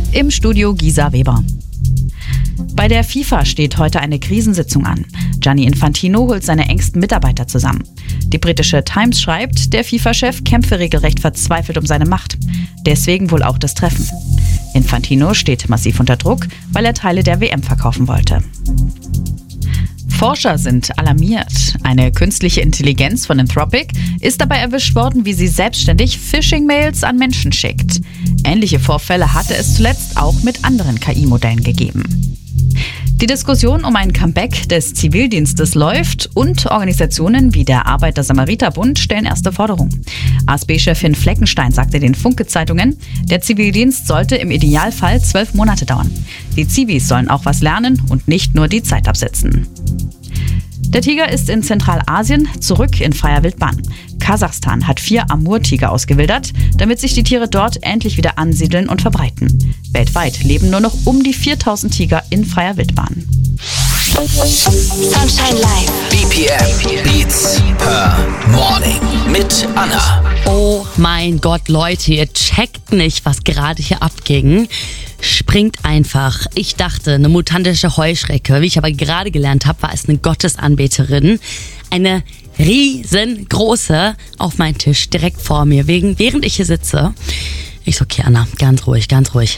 Im Studio Gisa Weber. Bei der FIFA steht heute eine Krisensitzung an. Gianni Infantino holt seine engsten Mitarbeiter zusammen. Die britische Times schreibt, der FIFA-Chef kämpfe regelrecht verzweifelt um seine Macht. Deswegen wohl auch das Treffen. Infantino steht massiv unter Druck, weil er Teile der WM verkaufen wollte. Forscher sind alarmiert. Eine künstliche Intelligenz von Anthropic ist dabei erwischt worden, wie sie selbstständig Phishing-Mails an Menschen schickt. Ähnliche Vorfälle hatte es zuletzt auch mit anderen KI-Modellen gegeben. Die Diskussion um ein Comeback des Zivildienstes läuft und Organisationen wie der Arbeiter-Samariter-Bund stellen erste Forderungen. ASB-Chefin Fleckenstein sagte den Funke-Zeitungen, der Zivildienst sollte im Idealfall 12 Monate dauern. Die Zivis sollen auch was lernen und nicht nur die Zeit absitzen. Der Tiger ist in Zentralasien zurück in freier Wildbahn. Kasachstan hat 4 Amur-Tiger ausgewildert, damit sich die Tiere dort endlich wieder ansiedeln und verbreiten. Weltweit leben nur noch um die 4000 Tiger in freier Wildbahn. Sunshine Live. BPM Beats per Morning mit Anna. Oh mein Gott, Leute, ihr checkt nicht, was gerade hier abging. Springt einfach. Ich dachte, eine mutantische Heuschrecke. Wie ich aber gerade gelernt habe, war es eine Gottesanbeterin. Eine riesengroße auf meinen Tisch direkt vor mir, während ich hier sitze. Ich so, okay, Anna, ganz ruhig.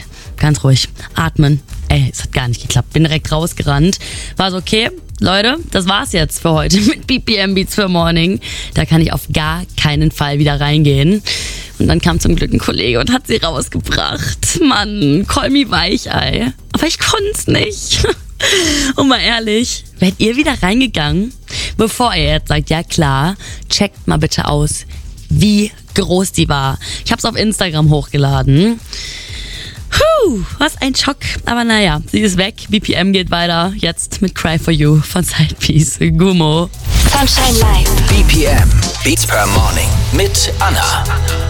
Atmen. Es hat gar nicht geklappt. Bin direkt rausgerannt. War so, okay, Leute, das war's jetzt für heute mit BPM Beats for Morning. Da kann ich auf gar keinen Fall wieder reingehen. Und dann kam zum Glück ein Kollege und hat sie rausgebracht. Mann, call me Weichei. Aber ich konnte nicht. Und mal ehrlich, wärt ihr wieder reingegangen? Bevor ihr jetzt sagt, ja klar, checkt mal bitte aus, wie groß die war. Ich hab's auf Instagram hochgeladen. Was ein Schock. Aber naja, sie ist weg. BPM geht weiter. Jetzt mit Cry For You von Sidepiece. Gummo. Sunshine Live. BPM Beats per Morning mit Anna.